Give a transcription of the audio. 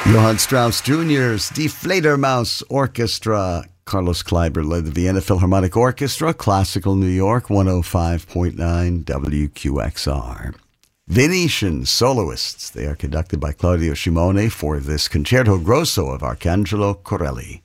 Johann Strauss Jr.'s Die Fledermaus Orchestra. Carlos Kleiber led the Vienna Philharmonic Orchestra, Classical New York, 105.9 WQXR. Venetian Soloists. They are conducted by Claudio Shimone for this Concerto Grosso of Arcangelo Corelli.